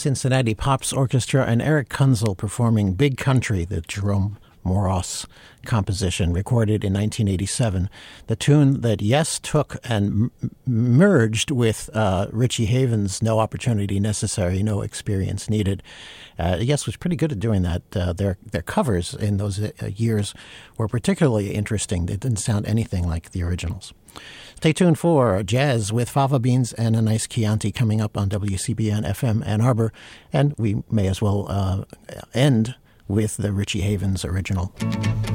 Cincinnati Pops Orchestra and Eric Kunzel performing Big Country, the Jerome Moross composition, recorded in 1987. The tune that Yes took and merged with Richie Havens' No Opportunity Necessary, No Experience Needed. Yes was pretty good at doing that. Their covers in those years were particularly interesting. They didn't sound anything like the originals. Stay tuned for Jazz with Fava Beans and a nice Chianti coming up on WCBN FM Ann Arbor. And we may as well end with the Richie Havens original.